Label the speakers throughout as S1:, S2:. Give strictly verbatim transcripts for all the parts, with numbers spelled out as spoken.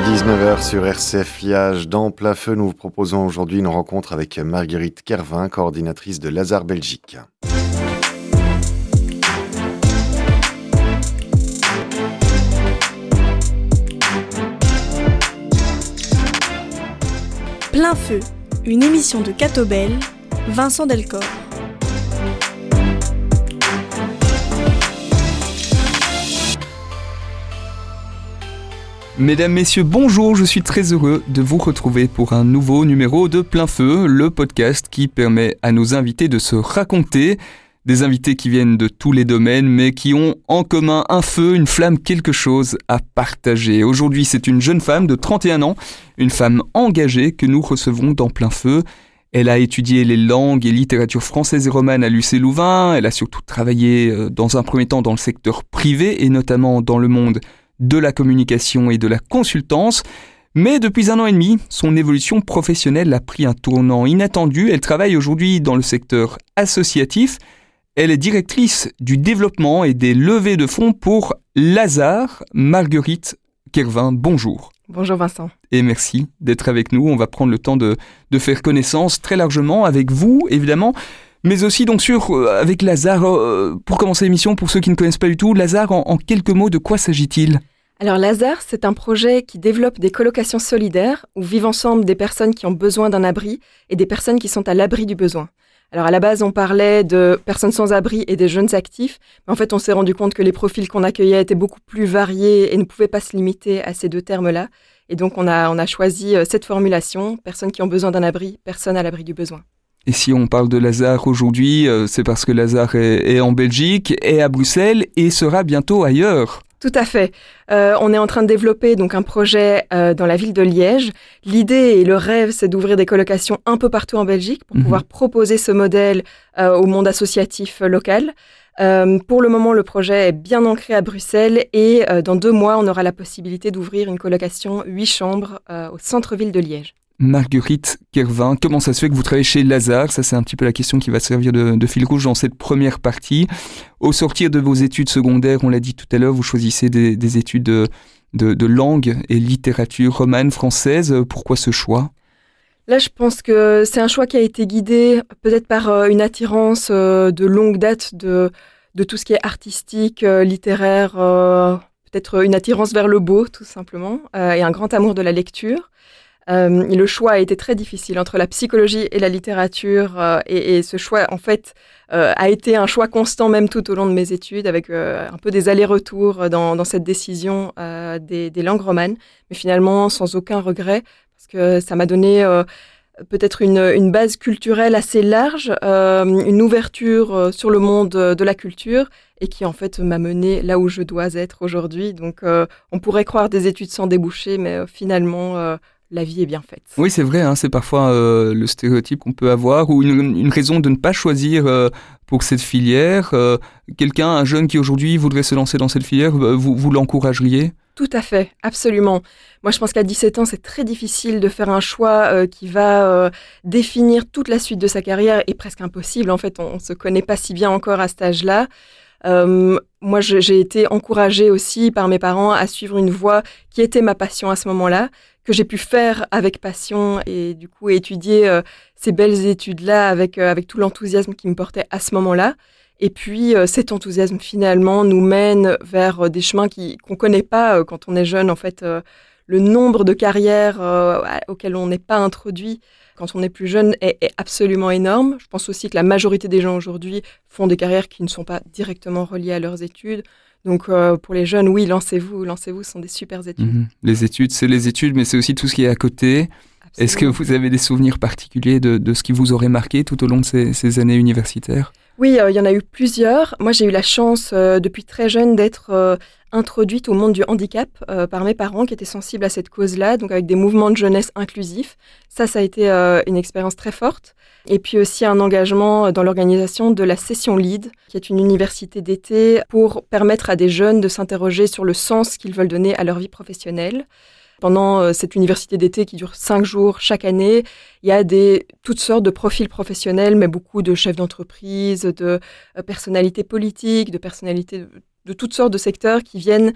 S1: dix-neuf heures sur R C F Liège. Dans Plein Feu, nous vous proposons aujourd'hui une rencontre avec Marguerite Kervin, coordinatrice de Lazare Belgique.
S2: Plein Feu, une émission de Catobel, Vincent Delcor.
S3: Mesdames, Messieurs, bonjour, je suis très heureux de vous retrouver pour un nouveau numéro de Plein Feu, le podcast qui permet à nos invités de se raconter, des invités qui viennent de tous les domaines mais qui ont en commun un feu, une flamme, quelque chose à partager. Aujourd'hui, c'est une jeune femme de trente et un ans, une femme engagée que nous recevons dans Plein Feu. Elle a étudié les langues et littérature française et romane à l'U C Louvain, elle a surtout travaillé dans un premier temps dans le secteur privé et notamment dans le monde de la communication et de la consultance. Mais depuis un an et demi, son évolution professionnelle a pris un tournant inattendu. Elle travaille aujourd'hui dans le secteur associatif. Elle est directrice du développement et des levées de fonds pour Lazare. Marguerite Kervin, bonjour.
S4: Bonjour Vincent.
S3: Et merci d'être avec nous. On va prendre le temps de, de faire connaissance très largement avec vous, évidemment, mais aussi donc sur, euh, avec Lazare. Euh, pour commencer l'émission, pour ceux qui ne connaissent pas du tout, Lazare, en, en quelques mots, de quoi s'agit-il ?
S4: Alors Lazare, c'est un projet qui développe des colocations solidaires où vivent ensemble des personnes qui ont besoin d'un abri et des personnes qui sont à l'abri du besoin. Alors à la base, on parlait de personnes sans abri et des jeunes actifs, mais en fait on s'est rendu compte que les profils qu'on accueillait étaient beaucoup plus variés et ne pouvaient pas se limiter à ces deux termes-là. Et donc on a, on a choisi cette formulation, personnes qui ont besoin d'un abri, personnes à l'abri du besoin.
S3: Et si on parle de Lazare aujourd'hui, euh, c'est parce que Lazare est, est en Belgique, est à Bruxelles et sera bientôt ailleurs.
S4: Tout à fait. Euh, on est en train de développer donc un projet euh, dans la ville de Liège. L'idée et le rêve, c'est d'ouvrir des colocations un peu partout en Belgique pour mmh. pouvoir proposer ce modèle euh, au monde associatif euh, local. Euh, pour le moment, le projet est bien ancré à Bruxelles et euh, dans deux mois, on aura la possibilité d'ouvrir une colocation huit chambres euh, au centre-ville de Liège.
S3: Marguerite Kervin, comment ça se fait que vous travaillez chez Lazare ? Ça, c'est un petit peu la question qui va servir de, de fil rouge dans cette première partie. Au sortir de vos études secondaires, on l'a dit tout à l'heure, vous choisissez des, des études de, de, de langue et littérature romane, française. Pourquoi ce choix ?
S4: Là, je pense que c'est un choix qui a été guidé peut-être par euh, une attirance euh, de longue date de, de tout ce qui est artistique, euh, littéraire, euh, peut-être une attirance vers le beau, tout simplement, euh, et un grand amour de la lecture. Euh, et le choix a été très difficile entre la psychologie et la littérature euh, et, et ce choix en fait euh, a été un choix constant même tout au long de mes études avec euh, un peu des allers-retours dans, dans cette décision euh, des, des langues romanes, mais finalement sans aucun regret parce que ça m'a donné euh, peut-être une, une base culturelle assez large, euh, une ouverture euh, sur le monde de la culture et qui en fait m'a menée là où je dois être aujourd'hui. Donc euh, on pourrait croire des études sans débouché, mais euh, finalement euh, la vie est bien faite.
S3: Oui, c'est vrai, hein, c'est parfois euh, le stéréotype qu'on peut avoir ou une, une raison de ne pas choisir euh, pour cette filière. Euh, quelqu'un, un jeune qui aujourd'hui voudrait se lancer dans cette filière, vous, vous l'encourageriez ?
S4: Tout à fait, absolument. Moi, je pense qu'à dix-sept ans, c'est très difficile de faire un choix euh, qui va euh, définir toute la suite de sa carrière et presque impossible. En fait, on ne se connaît pas si bien encore à cet âge-là. Euh, moi, je, j'ai été encouragée aussi par mes parents à suivre une voie qui était ma passion à ce moment-là, que j'ai pu faire avec passion et du coup étudier euh, ces belles études-là avec, euh, avec tout l'enthousiasme qui me portait à ce moment-là. Et puis euh, cet enthousiasme finalement nous mène vers euh, des chemins qui, qu'on ne connaît pas euh, quand on est jeune. En fait, euh, le nombre de carrières euh, auxquelles on n'est pas introduit quand on est plus jeune est, est absolument énorme. Je pense aussi que la majorité des gens aujourd'hui font des carrières qui ne sont pas directement reliées à leurs études. Donc euh, pour les jeunes, oui, lancez-vous, lancez-vous, ce sont des super études. Mmh.
S3: Les études, c'est les études, mais c'est aussi tout ce qui est à côté. Absolument. Est-ce que vous avez des souvenirs particuliers de, de ce qui vous aurait marqué tout au long de ces, ces années universitaires ?
S4: Oui, il euh, y en a eu plusieurs. Moi, j'ai eu la chance, euh, depuis très jeune, d'être euh, introduite au monde du handicap euh, par mes parents qui étaient sensibles à cette cause-là, donc avec des mouvements de jeunesse inclusifs. Ça, ça a été euh, une expérience très forte. Et puis aussi un engagement dans l'organisation de la Session Lead, qui est une université d'été pour permettre à des jeunes de s'interroger sur le sens qu'ils veulent donner à leur vie professionnelle. Pendant euh, cette université d'été qui dure cinq jours chaque année, il y a des, toutes sortes de profils professionnels, mais beaucoup de chefs d'entreprise, de euh, personnalités politiques, de personnalités de, de toutes sortes de secteurs qui viennent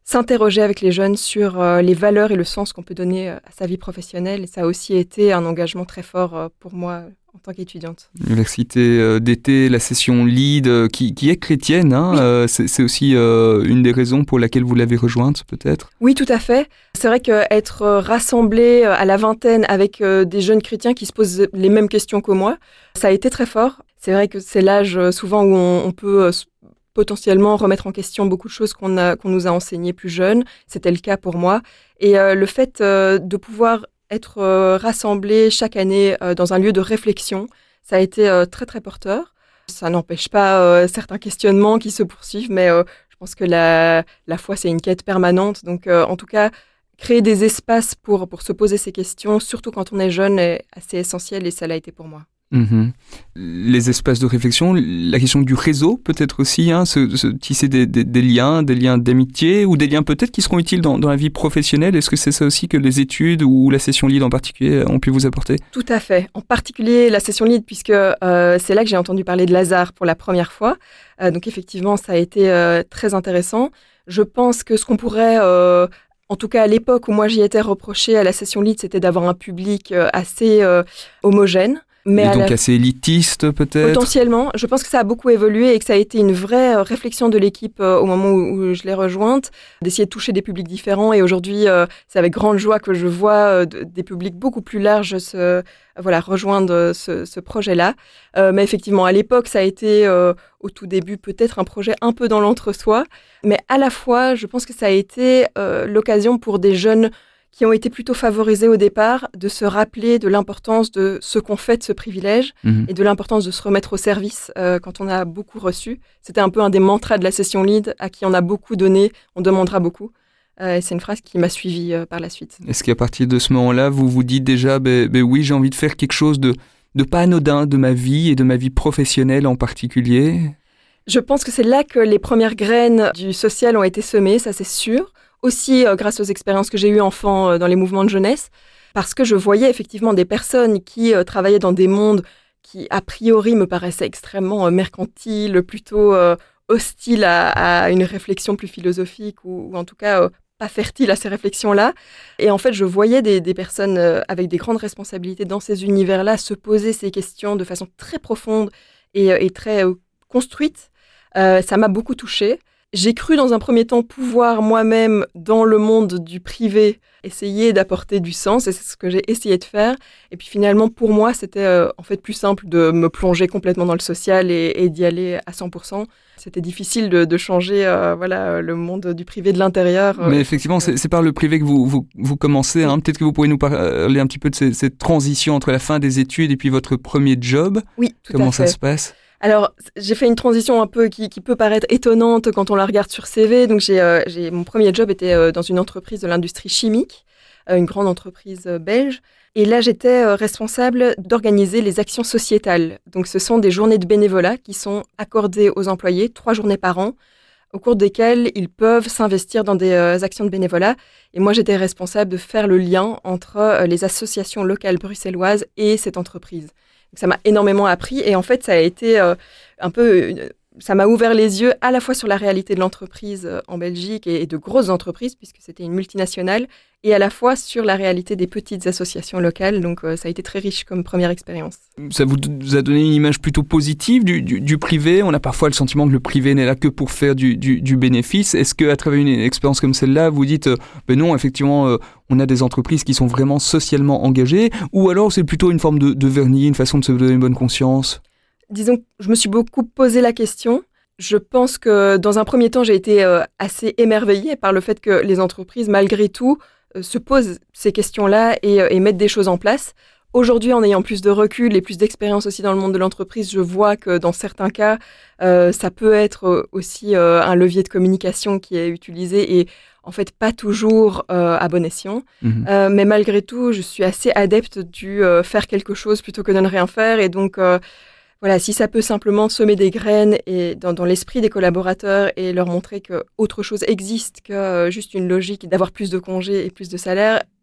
S4: s'interroger avec les jeunes sur euh, les valeurs et le sens qu'on peut donner à sa vie professionnelle. Et ça a aussi été un engagement très fort euh, pour moi en tant qu'étudiante.
S3: L'université d'été, la session Lead, euh, qui, qui est chrétienne, hein, oui. euh, c'est, c'est aussi euh, une des raisons pour laquelle vous l'avez rejointe, peut-être ?
S4: Oui, tout à fait. C'est vrai qu'être rassemblé à la vingtaine avec euh, des jeunes chrétiens qui se posent les mêmes questions que moi, ça a été très fort. C'est vrai que c'est l'âge euh, souvent où on, on peut euh, potentiellement remettre en question beaucoup de choses qu'on, a, qu'on nous a enseignées plus jeunes. C'était le cas pour moi. Et euh, le fait euh, de pouvoir être euh, rassemblés chaque année euh, dans un lieu de réflexion, ça a été euh, très très porteur. Ça n'empêche pas euh, certains questionnements qui se poursuivent, mais euh, je pense que la, la foi, c'est une quête permanente. Donc euh, en tout cas, créer des espaces pour, pour se poser ces questions, surtout quand on est jeune, est assez essentiel et ça l'a été pour moi.
S3: Mmh. Les espaces de réflexion, la question du réseau peut-être aussi, hein, se, se tisser des, des, des liens, des liens d'amitié ou des liens peut-être qui seront utiles dans, dans la vie professionnelle. Est-ce que c'est ça aussi que les études ou la session Lead en particulier ont pu vous apporter ?
S4: Tout à fait, en particulier la session Lead puisque euh, c'est là que j'ai entendu parler de Lazare pour la première fois. Euh, donc effectivement, ça a été euh, très intéressant. Je pense que ce qu'on pourrait... Euh, En tout cas, à l'époque où moi j'y étais reproché à la session Lead, c'était d'avoir un public euh, assez euh, homogène.
S3: Mais et donc la... assez élitiste peut-être ?
S4: Potentiellement. Je pense que ça a beaucoup évolué et que ça a été une vraie euh, réflexion de l'équipe euh, au moment où, où je l'ai rejointe, d'essayer de toucher des publics différents. Et aujourd'hui, euh, c'est avec grande joie que je vois euh, de, des publics beaucoup plus larges se, euh, voilà, rejoindre ce, ce projet-là. Euh, mais effectivement, à l'époque, ça a été euh, au tout début peut-être un projet un peu dans l'entre-soi. Mais à la fois, je pense que ça a été euh, l'occasion pour des jeunes qui ont été plutôt favorisés au départ, de se rappeler de l'importance de ce qu'on fait de ce privilège mmh. et de l'importance de se remettre au service euh, quand on a beaucoup reçu. C'était un peu un des mantras de la session Lead, à qui on a beaucoup donné, on demandera beaucoup. Euh, et c'est une phrase qui m'a suivie euh, par la suite.
S3: Est-ce qu'à partir de ce moment-là, vous vous dites déjà, ben, ben oui, j'ai envie de faire quelque chose de, de pas anodin de ma vie et de ma vie professionnelle en particulier ?
S4: Je pense que c'est là que les premières graines du social ont été semées, ça c'est sûr. Aussi euh, grâce aux expériences que j'ai eues enfant euh, dans les mouvements de jeunesse, parce que je voyais effectivement des personnes qui euh, travaillaient dans des mondes qui, a priori, me paraissaient extrêmement euh, mercantiles, plutôt euh, hostiles à, à une réflexion plus philosophique, ou, ou en tout cas euh, pas fertiles à ces réflexions-là. Et en fait, je voyais des, des personnes euh, avec des grandes responsabilités dans ces univers-là se poser ces questions de façon très profonde et, et très euh, construite. Euh, ça m'a beaucoup touchée. J'ai cru dans un premier temps pouvoir moi-même, dans le monde du privé, essayer d'apporter du sens, et c'est ce que j'ai essayé de faire. Et puis finalement, pour moi, c'était euh, en fait plus simple de me plonger complètement dans le social et, et d'y aller à cent pour cent. C'était difficile de, de changer euh, voilà, le monde du privé de l'intérieur.
S3: Mais euh, effectivement, c'est, c'est par le privé que vous, vous, vous commencez. Hein. Peut-être que vous pourriez nous parler un petit peu de ces, cette transition entre la fin des études et puis votre premier job.
S4: Oui, tout
S3: Comment
S4: à fait.
S3: ça se passe ?
S4: Alors, j'ai fait une transition un peu qui, qui peut paraître étonnante quand on la regarde sur C V. Donc, j'ai, euh, j'ai, mon premier job était euh, dans une entreprise de l'industrie chimique, euh, une grande entreprise euh, belge. Et là, j'étais euh, responsable d'organiser les actions sociétales. Donc, ce sont des journées de bénévolat qui sont accordées aux employés, trois journées par an, au cours desquelles ils peuvent s'investir dans des euh, actions de bénévolat. Et moi, j'étais responsable de faire le lien entre euh, les associations locales bruxelloises et cette entreprise. Donc, ça m'a énormément appris et en fait, ça a été euh, un peu... Une, ça m'a ouvert les yeux à la fois sur la réalité de l'entreprise euh, en Belgique et, et de grosses entreprises, puisque c'était une multinationale, et à la fois sur la réalité des petites associations locales. Donc, euh, ça a été très riche comme première expérience.
S3: Ça vous a donné une image plutôt positive du, du, du privé ? On a parfois le sentiment que le privé n'est là que pour faire du, du, du bénéfice. Est-ce qu'à travers une expérience comme celle-là, vous dites euh, ben non, effectivement, euh, on a des entreprises qui sont vraiment socialement engagées, ou alors c'est plutôt une forme de, de vernis, une façon de se donner une bonne conscience ?
S4: Disons que je me suis beaucoup posé la question. Je pense que dans un premier temps, j'ai été euh, assez émerveillée par le fait que les entreprises, malgré tout, euh, se posent ces questions-là et, euh, et mettent des choses en place. Aujourd'hui, en ayant plus de recul et plus d'expérience aussi dans le monde de l'entreprise, je vois que dans certains cas, euh, ça peut être aussi euh, un levier de communication qui est utilisé et en fait pas toujours euh, à bon escient. Mmh. Euh, mais malgré tout, je suis assez adepte du euh, faire quelque chose plutôt que de ne rien faire. Et donc, euh, voilà, si ça peut simplement semer des graines et dans, dans l'esprit des collaborateurs et leur montrer qu'autre chose existe que euh, juste une logique d'avoir plus de congés et plus de salaire,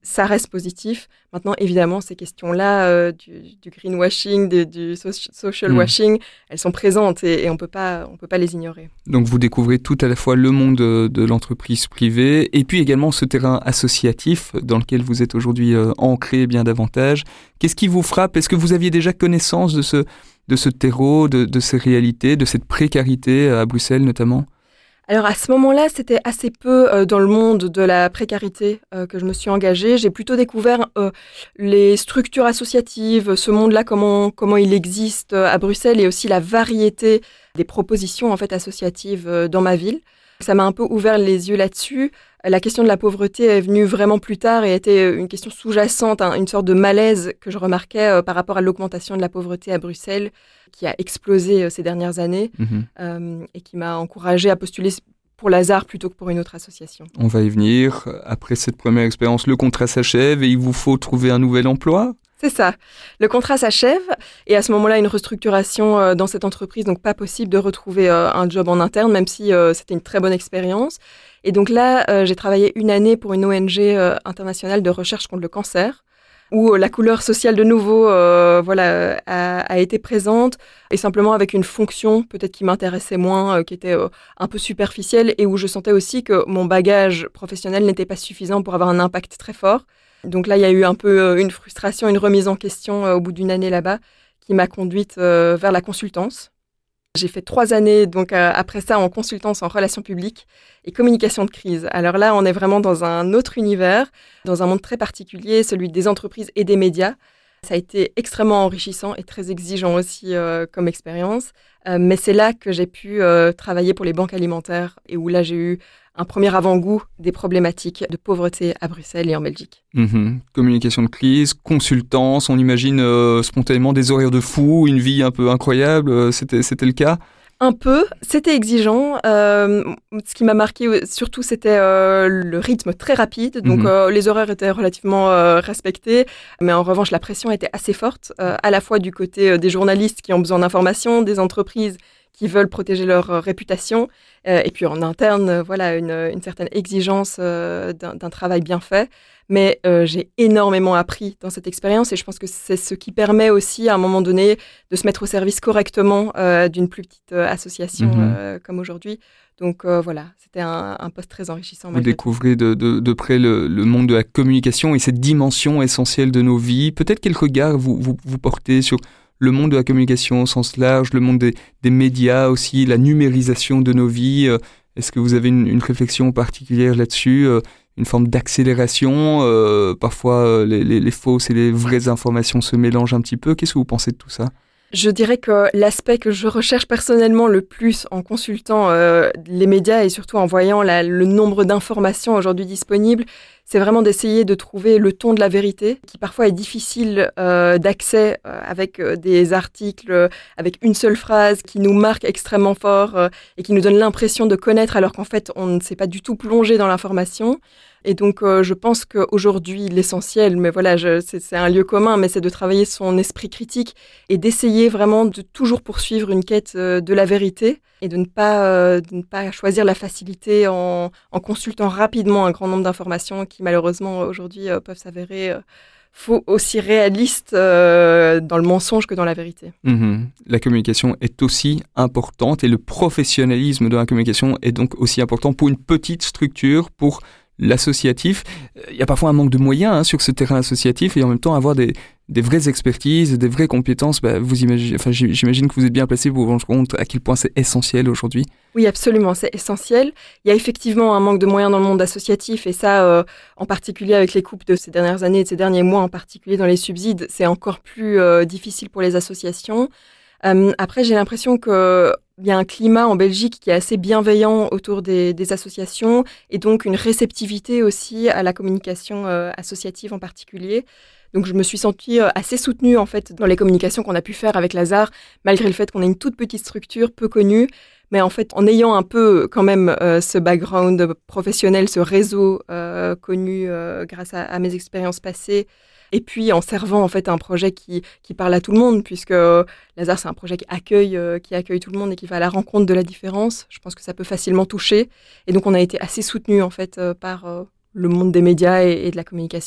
S4: ça reste positif. Maintenant, évidemment, ces questions-là euh, du, du greenwashing, de, du so- social
S3: mmh.
S4: washing, elles sont présentes et, et on peut pas, on peut pas les ignorer.
S3: Donc vous découvrez tout à la fois le monde de, de l'entreprise privée et puis également ce terrain associatif dans lequel vous êtes aujourd'hui euh, ancré bien davantage. Qu'est-ce qui vous frappe ? Est-ce que vous aviez déjà connaissance de ce, de ce terreau, de, de ces réalités, de cette précarité à Bruxelles notamment ?
S4: Alors à ce moment-là, c'était assez peu euh, dans le monde de la précarité euh, que je me suis engagée. J'ai plutôt découvert euh, les structures associatives, ce monde-là, comment, comment il existe euh, à Bruxelles et aussi la variété des propositions en fait, associatives euh, dans ma ville. Ça m'a un peu ouvert les yeux là-dessus. La question de la pauvreté est venue vraiment plus tard et était une question sous-jacente, hein, une sorte de malaise que je remarquais euh, par rapport à l'augmentation de la pauvreté à Bruxelles, qui a explosé euh, ces dernières années mmh. euh, et qui m'a encouragée à postuler pour Lazare plutôt que pour une autre association.
S3: On va y venir. Après cette première expérience, le contrat s'achève et il vous faut trouver un nouvel emploi ?
S4: C'est ça. Le contrat s'achève et à ce moment-là, une restructuration euh, dans cette entreprise, donc pas possible de retrouver euh, un job en interne, même si euh, c'était une très bonne expérience. Et donc là, euh, j'ai travaillé une année pour une O N G euh, internationale de recherche contre le cancer, où euh, la couleur sociale de nouveau euh, voilà, a, a été présente, et simplement avec une fonction peut-être qui m'intéressait moins, euh, qui était euh, un peu superficielle, et où je sentais aussi que mon bagage professionnel n'était pas suffisant pour avoir un impact très fort. Donc là, il y a eu un peu euh, une frustration, une remise en question euh, au bout d'une année là-bas, qui m'a conduite euh, vers la consultance. J'ai fait trois années, donc euh, après ça, en consultance en relations publiques et communication de crise. Alors là, on est vraiment dans un autre univers, dans un monde très particulier, celui des entreprises et des médias. Ça a été extrêmement enrichissant et très exigeant aussi euh, comme expérience. Euh, mais c'est là que j'ai pu euh, travailler pour les banques alimentaires et où là, j'ai eu un premier avant-goût des problématiques de pauvreté à Bruxelles et en Belgique.
S3: Mmh. Communication de crise, consultance, on imagine euh, spontanément des horaires de fou, une vie un peu incroyable, euh, c'était, c'était le cas ?
S4: Un peu, c'était exigeant. Euh, ce qui m'a marqué surtout, c'était euh, le rythme très rapide. Donc, mmh. euh, les horaires étaient relativement euh, respectés. Mais en revanche, la pression était assez forte, euh, à la fois du côté euh, des journalistes qui ont besoin d'informations, des entreprises qui veulent protéger leur euh, réputation. Euh, et puis en interne, euh, voilà, une, une certaine exigence euh, d'un, d'un travail bien fait. Mais euh, j'ai énormément appris dans cette expérience et je pense que c'est ce qui permet aussi à un moment donné de se mettre au service correctement euh, d'une plus petite euh, association mmh. euh, comme aujourd'hui. Donc euh, voilà, c'était un, un poste très enrichissant.
S3: Vous découvrez de, de, de près le, le monde de la communication et cette dimension essentielle de nos vies. Peut-être quel regard vous, vous, vous portez sur le monde de la communication au sens large, le monde des, des médias aussi, la numérisation de nos vies. Est-ce que vous avez une, une réflexion particulière là-dessus ? Une forme d'accélération, euh, parfois euh, les, les, les fausses et les vraies informations se mélangent un petit peu. Qu'est-ce que vous pensez de tout ça ?
S4: Je dirais que l'aspect que je recherche personnellement le plus en consultant euh, les médias et surtout en voyant la, le nombre d'informations aujourd'hui disponibles, c'est vraiment d'essayer de trouver le ton de la vérité, qui parfois est difficile euh, d'accès euh, avec euh, des articles, euh, avec une seule phrase qui nous marque extrêmement fort euh, et qui nous donne l'impression de connaître alors qu'en fait on ne s'est pas du tout plongé dans l'information. Et donc, euh, je pense qu'aujourd'hui, l'essentiel, mais voilà, je, c'est, c'est un lieu commun, mais c'est de travailler son esprit critique et d'essayer vraiment de toujours poursuivre une quête euh, de la vérité et de ne pas, euh, de ne pas choisir la facilité en, en consultant rapidement un grand nombre d'informations qui, malheureusement, aujourd'hui, euh, peuvent s'avérer euh, faux, aussi réalistes euh, dans le mensonge que dans la vérité.
S3: Mmh. La communication est aussi importante et le professionnalisme de la communication est donc aussi important pour une petite structure, pour l'associatif. Il y a parfois un manque de moyens hein, sur ce terrain associatif et en même temps avoir des, des vraies expertises, des vraies compétences. Bah, vous imaginez, enfin, j'imagine que vous êtes bien placé pour vous rendre compte à quel point c'est essentiel aujourd'hui.
S4: Oui, absolument, c'est essentiel. Il y a effectivement un manque de moyens dans le monde associatif et ça, euh, en particulier avec les coupes de ces dernières années et de ces derniers mois, en particulier dans les subsides, c'est encore plus euh, difficile pour les associations. Euh, après, j'ai l'impression que il y a un climat en Belgique qui est assez bienveillant autour des, des associations et donc une réceptivité aussi à la communication euh, associative en particulier. Donc je me suis sentie euh, assez soutenue en fait dans les communications qu'on a pu faire avec Lazare, malgré le fait qu'on ait une toute petite structure peu connue. Mais en fait, en ayant un peu quand même euh, ce background professionnel, ce réseau euh, connu euh, grâce à, à mes expériences passées, et puis en servant en fait un projet qui, qui parle à tout le monde, puisque euh, Lazare, c'est un projet qui accueille, euh, qui accueille tout le monde et qui va à la rencontre de la différence. Je pense que ça peut facilement toucher. Et donc, on a été assez soutenus en fait euh, par euh, le monde des médias et, et de la communication.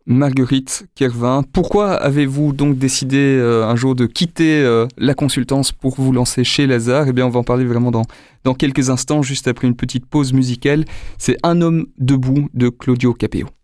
S3: Marguerite Kervin, pourquoi avez-vous donc décidé euh, un jour de quitter euh, la consultance pour vous lancer chez Lazare ? Eh bien, on va en parler vraiment dans, dans quelques instants, juste après une petite pause musicale. C'est Un homme debout de Claudio Capéo.